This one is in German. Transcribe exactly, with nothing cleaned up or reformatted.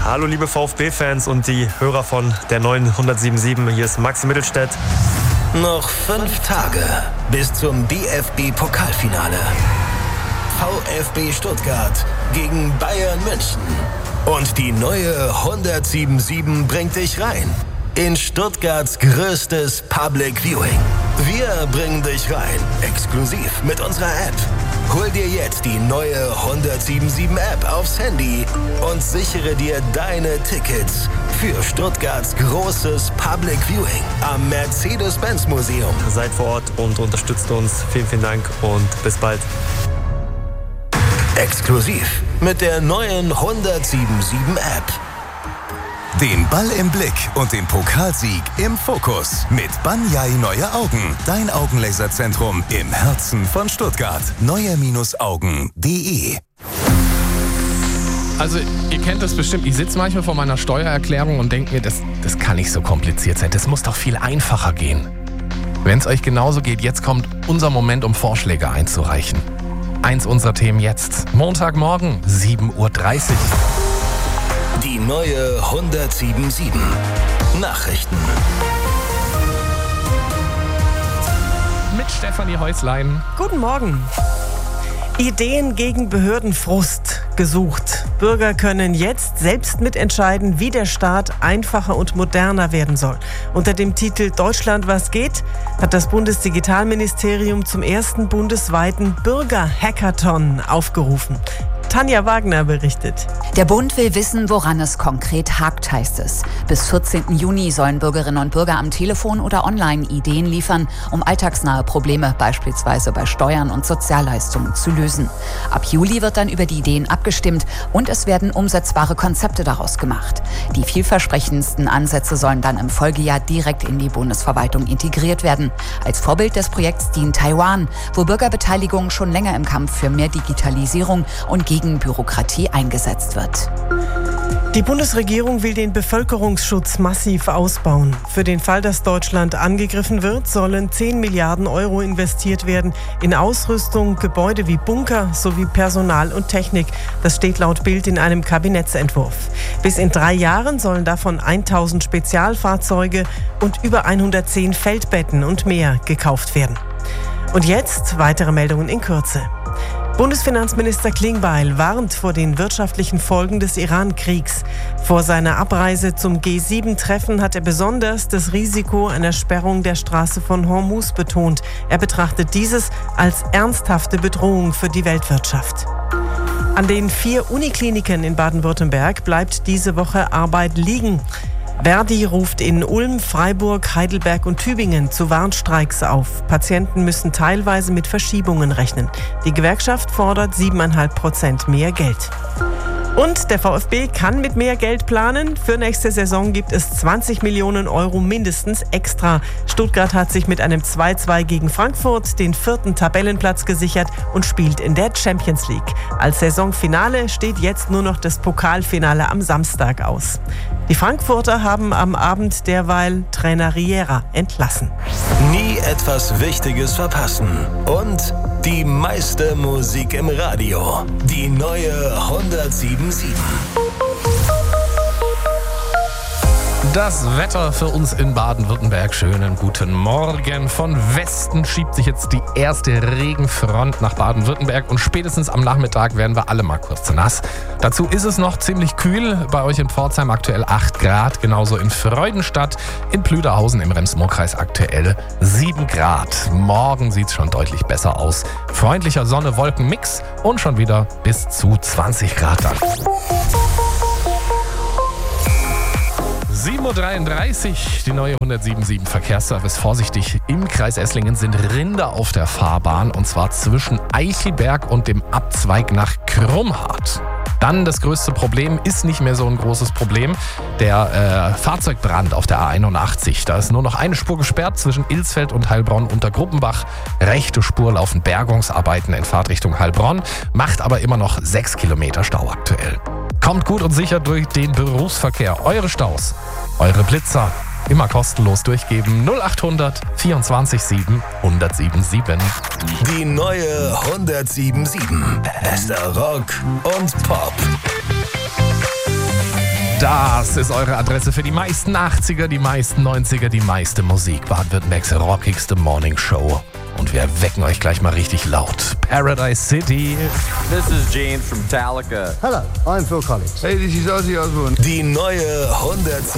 Hallo liebe VfB-Fans und die Hörer von der neuen hundertsieben Komma sieben. Hier ist Maxi Mittelstädt. Noch fünf Tage bis zum D F B-Pokalfinale. VfB Stuttgart gegen Bayern München. Und die neue hundertsieben Komma sieben bringt dich rein in Stuttgarts größtes Public Viewing. Wir bringen dich rein, exklusiv mit unserer App. Hol dir jetzt die neue hundertsieben Komma sieben App aufs Handy und sichere dir deine Tickets für Stuttgarts großes Public Viewing am Mercedes-Benz-Museum. Seid vor Ort und unterstützt uns. Vielen, vielen Dank und bis bald. Exklusiv mit der neuen hundertsieben Komma sieben App. Den Ball im Blick und den Pokalsieg im Fokus mit Banyai Neue Augen. Dein Augenlaserzentrum im Herzen von Stuttgart. neue Augen punkt de. Also ihr kennt das bestimmt, ich sitze manchmal vor meiner Steuererklärung und denke mir, das, das kann nicht so kompliziert sein, das muss doch viel einfacher gehen. Wenn es euch genauso geht, jetzt kommt unser Moment, um Vorschläge einzureichen. Eins unserer Themen jetzt, Montagmorgen, sieben Uhr dreißig. Die neue hundertsieben Komma sieben. Nachrichten. Mit Stefanie Häuslein. Guten Morgen. Ideen gegen Behördenfrust gesucht. Bürger können jetzt selbst mitentscheiden, wie der Staat einfacher und moderner werden soll. Unter dem Titel Deutschland, was geht? Hat das Bundesdigitalministerium zum ersten bundesweiten Bürger-Hackathon aufgerufen. Tanja Wagner berichtet. Der Bund will wissen, woran es konkret hakt, heißt es. Bis vierzehnten Juni sollen Bürgerinnen und Bürger am Telefon oder online Ideen liefern, um alltagsnahe Probleme, beispielsweise bei Steuern und Sozialleistungen, zu lösen. Ab Juli wird dann über die Ideen abgestimmt und es werden umsetzbare Konzepte daraus gemacht. Die vielversprechendsten Ansätze sollen dann im Folgejahr direkt in die Bundesverwaltung integriert werden. Als Vorbild des Projekts dient Taiwan, wo Bürgerbeteiligung schon länger im Kampf für mehr Digitalisierung und gegen Bürokratie eingesetzt wird. Die Bundesregierung will den Bevölkerungsschutz massiv ausbauen. Für den Fall, dass Deutschland angegriffen wird, sollen zehn Milliarden Euro investiert werden in Ausrüstung, Gebäude wie Bunker sowie Personal und Technik. Das steht laut Bild in einem Kabinettsentwurf. Bis in drei Jahren sollen davon tausend Spezialfahrzeuge und über hundertzehn Feldbetten und mehr gekauft werden. Und jetzt weitere Meldungen in Kürze. Bundesfinanzminister Klingbeil warnt vor den wirtschaftlichen Folgen des Iran-Kriegs. Vor seiner Abreise zum G sieben Treffen hat er besonders das Risiko einer Sperrung der Straße von Hormuz betont. Er betrachtet dieses als ernsthafte Bedrohung für die Weltwirtschaft. An den vier Unikliniken in Baden-Württemberg bleibt diese Woche Arbeit liegen. Verdi ruft in Ulm, Freiburg, Heidelberg und Tübingen zu Warnstreiks auf. Patienten müssen teilweise mit Verschiebungen rechnen. Die Gewerkschaft fordert sieben Komma fünf Prozent mehr Geld. Und der VfB kann mit mehr Geld planen. Für nächste Saison gibt es zwanzig Millionen Euro mindestens extra. Stuttgart hat sich mit einem zwei zu zwei gegen Frankfurt den vierten Tabellenplatz gesichert und spielt in der Champions League. Als Saisonfinale steht jetzt nur noch das Pokalfinale am Samstag aus. Die Frankfurter haben am Abend derweil Trainer Riera entlassen. Nie etwas Wichtiges verpassen. Und die meiste Musik im Radio. Die neue hundertsieben Komma sieben. Das Wetter für uns in Baden-Württemberg. Schönen guten Morgen. Von Westen schiebt sich jetzt die erste Regenfront nach Baden-Württemberg und spätestens am Nachmittag werden wir alle mal kurz nass. Dazu ist es noch ziemlich kühl. Bei euch in Pforzheim aktuell acht Grad, genauso in Freudenstadt, in Plüderhausen im Rems-Murr-Kreis aktuell sieben Grad. Morgen sieht es schon deutlich besser aus. Freundlicher Sonne-Wolken-Mix und schon wieder bis zu zwanzig Grad dann. sieben Uhr dreiunddreißig, die neue hundertsieben Komma sieben Verkehrsservice. Vorsichtig, im Kreis Esslingen sind Rinder auf der Fahrbahn und zwar zwischen Eichelberg und dem Abzweig nach Krummhardt. Dann das größte Problem ist nicht mehr so ein großes Problem. Der äh, Fahrzeugbrand auf der A einundachtzig. Da ist nur noch eine Spur gesperrt zwischen Ilsfeld und Heilbronn unter Gruppenbach. Rechte Spur laufen Bergungsarbeiten in Fahrtrichtung Heilbronn, macht aber immer noch sechs Kilometer Stau aktuell. Kommt gut und sicher durch den Berufsverkehr. Eure Staus, eure Blitzer, immer kostenlos durchgeben. null achthundert vierundzwanzig sieben hundertsieben sieben. Die neue hundertsieben Komma sieben. Bester Rock und Pop. Das ist eure Adresse für die meisten achtziger, die meisten neunziger, die meiste Musik. Baden-Württembergs rockigste Morning Show. Und wir wecken euch gleich mal richtig laut. Paradise City. This is James from Metallica. Hello, I'm Phil Collins. Hey, this is Ozzy Osbourne. Die neue hundert